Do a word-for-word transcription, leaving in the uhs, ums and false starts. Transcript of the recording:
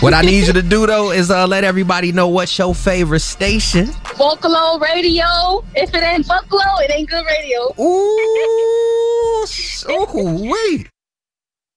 What I need you to do, though, is uh, let everybody know what's your favorite station. Vocalo Radio. If it ain't Vocalo, it ain't good radio. Ooh, oh, wait.